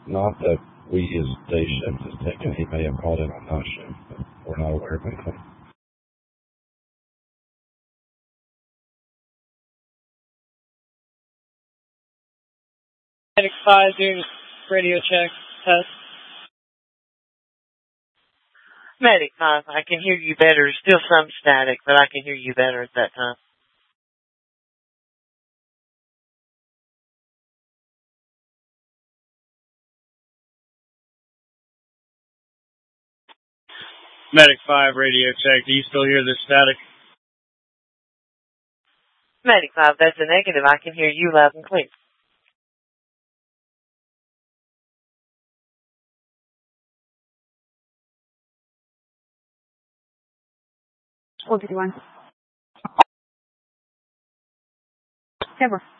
Not that we as day shift has taken. He may have called in on night shift, but we're not aware of anything. Medic 5 doing radio check test. Medic 5, I can hear you better. There's still some static, but I can hear you better at that time. Medic 5 radio check. Do you still hear the static? Medic 5, that's a negative. I can hear you loud and clear. Hold it one. Deborah.